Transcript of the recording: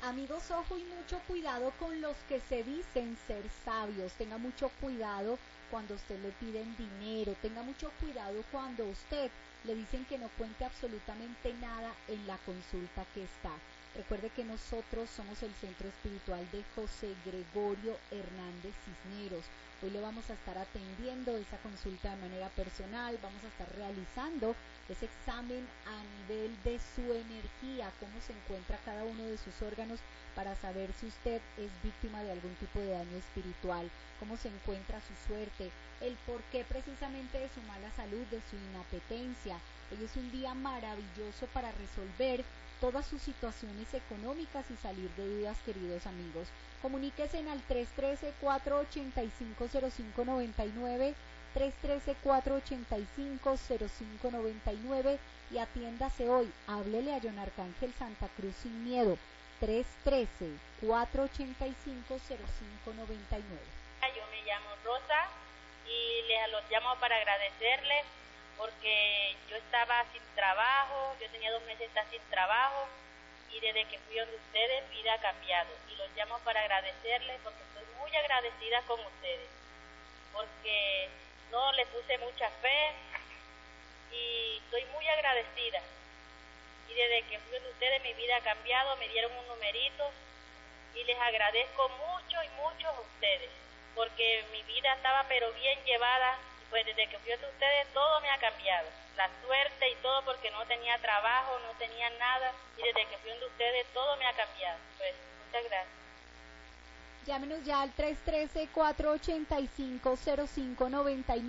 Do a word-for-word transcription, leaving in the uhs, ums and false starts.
Amigos, ojo y mucho cuidado con los que se dicen ser sabios. Tenga mucho cuidado cuando usted le piden dinero. Tenga mucho cuidado cuando usted le dicen que no cuente absolutamente nada en la consulta que está. Recuerde que nosotros somos el Centro Espiritual de José Gregorio Hernández Cisneros. Hoy le vamos a estar atendiendo esa consulta de manera personal, vamos a estar realizando ese examen a nivel de su energía, cómo se encuentra cada uno de sus órganos para saber si usted es víctima de algún tipo de daño espiritual, cómo se encuentra su suerte, el porqué precisamente de su mala salud, de su inapetencia. Hoy es un día maravilloso para resolver todas sus situaciones económicas y salir de dudas, queridos amigos. Comuníquense al tres uno tres, cuatro ocho cinco, cero cinco nueve nueve, tres uno tres, cuatro ocho cinco, cero cinco nueve nueve y atiéndase hoy. Háblele a John Arcángel Santa Cruz sin miedo. tres uno tres, cuatro ocho cinco, cero cinco nueve nueve. Yo me llamo Rosa y les los llamo para agradecerles porque yo estaba sin trabajo, yo tenía dos meses sin trabajo y desde que fui donde ustedes mi vida ha cambiado y los llamo para agradecerles porque estoy muy agradecida con ustedes porque no les puse mucha fe y estoy muy agradecida y desde que fui donde ustedes mi vida ha cambiado, me dieron un numerito y les agradezco mucho y mucho a ustedes porque mi vida estaba pero bien llevada. Pues desde que fui a ustedes todo me ha cambiado, la suerte y todo porque no tenía trabajo, no tenía nada y desde que fui a ustedes todo me ha cambiado. Pues muchas gracias. Llámenos ya al tres uno tres, cuatro ocho cinco, cero cinco nueve nueve.